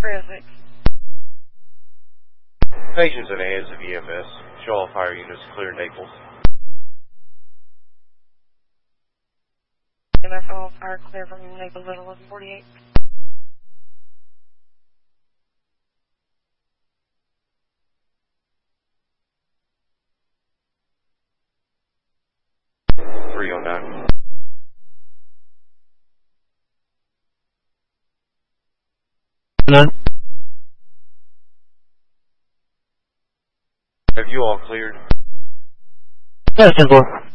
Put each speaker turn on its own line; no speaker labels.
Forensic.
Patients in the hands of EMS. Show all fire units clear Naples.
EMS all fire clear from Naples at 1148.
None.
Have you all cleared?
Yes, 10-4.